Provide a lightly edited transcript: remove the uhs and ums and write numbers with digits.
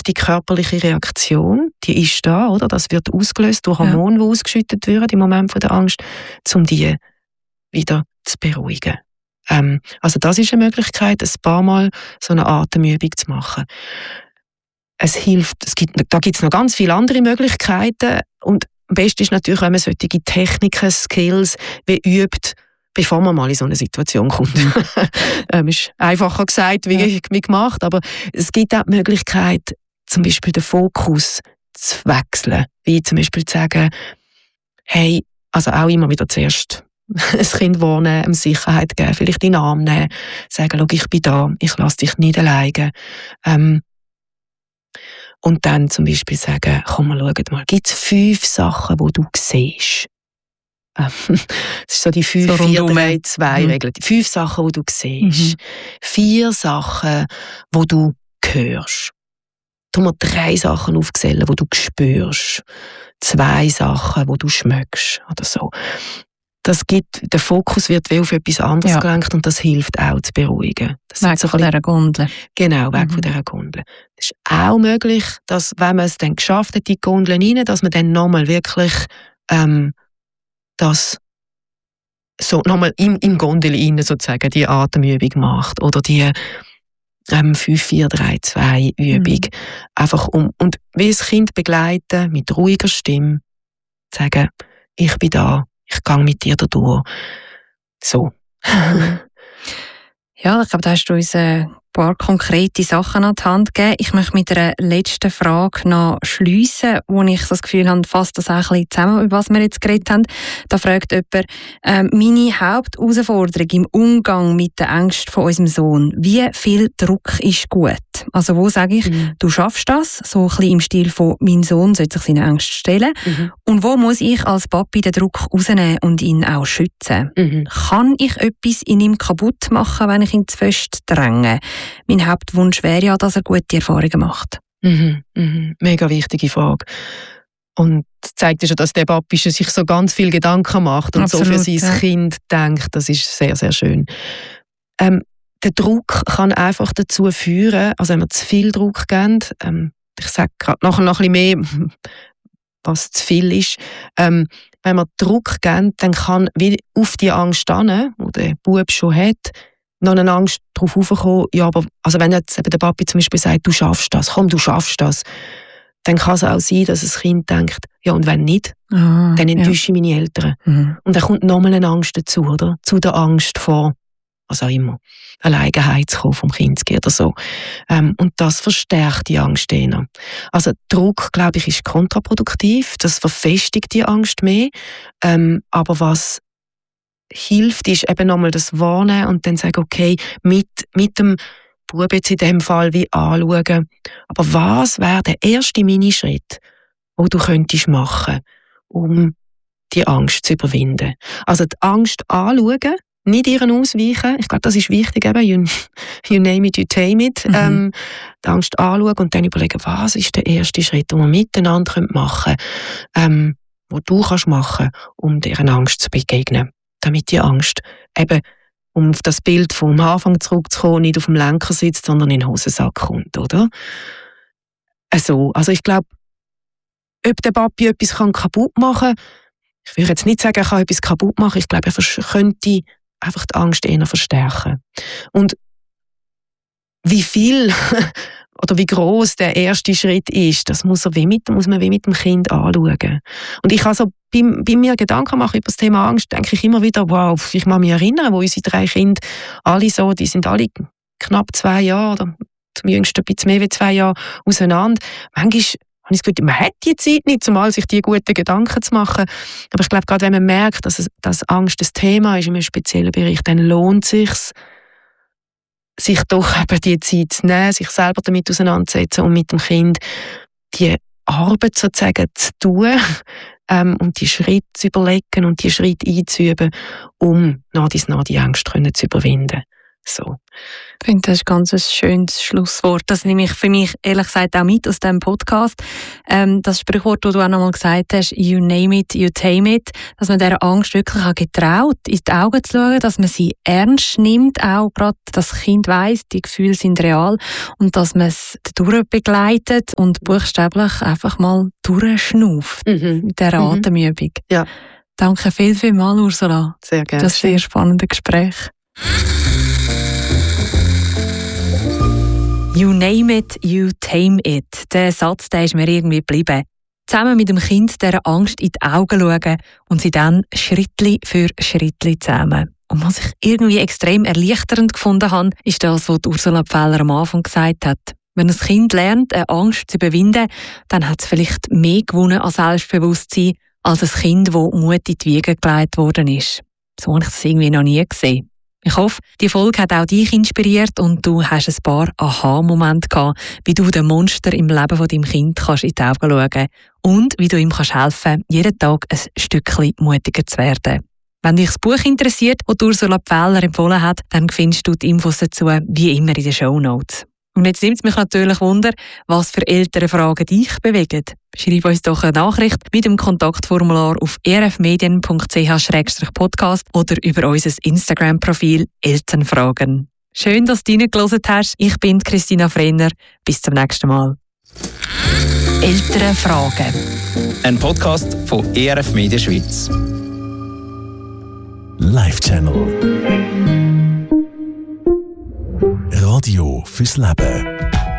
die körperliche Reaktion, die ist da, oder? Das wird ausgelöst durch Hormone, die ausgeschüttet werden im Moment von der Angst, um die wieder zu beruhigen. Also das ist eine Möglichkeit, ein paar Mal so eine Atemübung zu machen. Es hilft, da gibt es noch ganz viele andere Möglichkeiten und am besten ist natürlich, wenn man solche Techniken, Skills wie übt, bevor man mal in so eine Situation kommt. Ist einfacher gesagt wie gemacht, aber es gibt auch die Möglichkeit, zum Beispiel den Fokus zu wechseln. Wie zum Beispiel zu sagen, hey, also auch immer wieder zuerst ein Kind wahrnehmen, ihm Sicherheit geben, vielleicht in den Arm nehmen, sagen, schau, ich bin da, ich lasse dich nicht alleine. Und dann zum Beispiel sagen, komm mal, schau mal, gibt es 5 Sachen, die du siehst? Das ist so die 5-4-3-2-Regel. Die 5 Sachen, die du siehst. 4 Sachen, die du hörst. Tu mal 3 Sachen aufzählen, die du spürst. 2 Sachen, die du schmeckst. Oder so. Der Fokus wird wie auf etwas anderes gelenkt und das hilft auch zu beruhigen. Das weg von dieser Gondel. Genau, weg von dieser Gondel. Es ist auch möglich, dass, wenn man es dann geschafft hat, die Gondel rein, dass man dann nochmal wirklich das so nochmal im Gondel rein sozusagen die Atemübung macht oder die 5-4-3-2-Übung. Einfach und wie das Kind begleiten mit ruhiger Stimme, sagen, ich bin da, ich gehe mit dir da durch. So. Ja, ich glaube, da hast du uns ein paar konkrete Sachen an die Hand gegeben. Ich möchte mit einer letzten Frage noch schliessen, wo ich das Gefühl habe, fasst das auch ein bisschen zusammen, über was wir jetzt geredet haben. Da fragt jemand, meine Hauptausforderung im Umgang mit der Ängsten von unserem Sohn. Wie viel Druck ist gut? Also wo sage ich, du schaffst das, so ein bisschen im Stil von, mein Sohn sollte sich seine Ängste stellen. Und wo muss ich als Papi den Druck rausnehmen und ihn auch schützen? Kann ich etwas in ihm kaputt machen, wenn ich ihn zu fest dränge? Mein Hauptwunsch wäre ja, dass er gute Erfahrungen macht. Mega wichtige Frage. Und das zeigt ja schon, dass der Papi sich so ganz viel Gedanken macht und absolut, so für sein Kind denkt. Das ist sehr, sehr schön. Der Druck kann einfach dazu führen, also wenn wir zu viel Druck geben, ich sage gerade nachher noch ein bisschen mehr, was zu viel ist, wenn wir Druck geben, dann kann wie auf die Angst hin, die der Bub schon hat, noch eine Angst darauf aufkommen, ja, aber also wenn jetzt eben der Papi zum Beispiel sagt, du schaffst das, komm, du schaffst das, dann kann es auch sein, dass das Kind denkt, ja, und wenn nicht, dann enttäusche ich meine Eltern. Und dann kommt nochmal eine Angst dazu, oder? Zu der Angst vor, was auch immer, Alleinheit zu kommen, vom Kind zu gehen oder so. Und das verstärkt die Angst eher. Also Druck, glaube ich, ist kontraproduktiv, das verfestigt die Angst mehr, aber was hilft, ist eben nochmal das Wahrnehmen und dann sagen, okay, mit dem Bub jetzt in dem Fall wie anschauen, aber was wäre der erste Minischritt, den du könntest machen, um die Angst zu überwinden? Also die Angst anschauen, nicht ihren ausweichen. Ich glaube, das ist wichtig, eben, you name it, you tame it. Die Angst anschauen und dann überlegen, was ist der erste Schritt, den wir miteinander machen können, den du kannst machen, um dieser Angst zu begegnen. Damit die Angst eben, um auf das Bild vom Anfang zurückzukommen, nicht auf dem Lenker sitzt, sondern in den Hosensack kommt, oder? Also ich glaube, ob der Papi etwas kaputt machen kann, ich würde jetzt nicht sagen, er kann etwas kaputt machen, ich glaube, er könnte einfach die Angst eher verstärken. Und wie viel oder wie groß der erste Schritt ist, das muss man wie mit dem Kind anschauen. Und ich also bei mir Gedanken machen über das Thema Angst, denke ich immer wieder, wow, ich kann mich erinnern, wo unsere 3 Kinder alle so, die sind alle knapp 2 Jahre oder zum jüngsten ein bisschen mehr als 2 Jahre auseinander. Manchmal habe ich das Gefühl, man hat die Zeit nicht, zumal sich die guten Gedanken zu machen. Aber ich glaube, gerade wenn man merkt, dass Angst das Thema ist in einem speziellen Bereich, dann lohnt es sich doch eben die Zeit zu nehmen, sich selber damit auseinanderzusetzen und mit dem Kind die Arbeit sozusagen zu tun und die Schritte zu überlegen und die Schritte einzuüben, um nach die Angst zu überwinden. So. Ich finde, das ist ganz ein schönes Schlusswort. Das nehme ich für mich ehrlich gesagt auch mit aus diesem Podcast. Das Sprichwort, das du auch nochmal gesagt hast, you name it, you tame it, dass man dieser Angst wirklich auch getraut, in die Augen zu schauen, dass man sie ernst nimmt, auch gerade das Kind weiss, die Gefühle sind real und dass man es durchbegleitet und buchstäblich einfach mal durchschnauft mit dieser Atemübung. Ja. Danke vielmals, Ursula. Sehr gerne. Das sehr spannende Gespräch. You name it, you tame it. Der Satz, der ist mir irgendwie geblieben. Zusammen mit dem Kind dieser Angst in die Augen schauen und sie dann Schrittli für Schrittli zusammen. Und was ich irgendwie extrem erleichternd gefunden habe, ist das, was Ursula Pfähler am Anfang gesagt hat. Wenn ein Kind lernt, eine Angst zu überwinden, dann hat es vielleicht mehr gewonnen an Selbstbewusstsein als ein Kind, das Mut in die Wiege gelegt worden ist. So habe ich das irgendwie noch nie gesehen. Ich hoffe, die Folge hat auch dich inspiriert und du hast ein paar Aha-Momente gehabt, wie du dem Monster im Leben von deinem Kind kannst in die Augen schauen und wie du ihm kannst helfen, jeden Tag ein Stückchen mutiger zu werden. Wenn dich das Buch interessiert, das Ursula Pfähler empfohlen hat, dann findest du die Infos dazu wie immer in den Shownotes. Und jetzt nimmt es mich natürlich Wunder, was für Elternfragen dich bewegen. Schreib uns doch eine Nachricht mit dem Kontaktformular auf erfmedien.ch/podcast oder über unser Instagram-Profil Elternfragen. Schön, dass du reingehört hast. Ich bin Christina Frenner. Bis zum nächsten Mal. Elternfragen. Ein Podcast von ERF Media Schweiz. Live Channel. Radio fürs Leben.